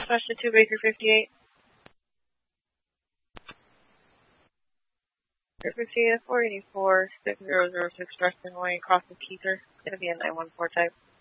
Dispatch to 2 Baker 58. Baker 58 484 6006 Preston Way, across the Keezer. It's going to be a 914 type.